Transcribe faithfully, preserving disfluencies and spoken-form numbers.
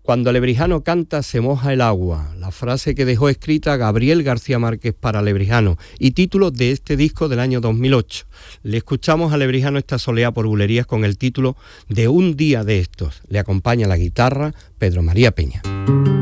Cuando Lebrijano canta se moja el agua, la frase que dejó escrita Gabriel García Márquez para Lebrijano y título de este disco del año dos mil ocho. Le escuchamos a Lebrijano esta soleá por bulerías con el título de Un día de estos. Le acompaña la guitarra Pedro María Peña.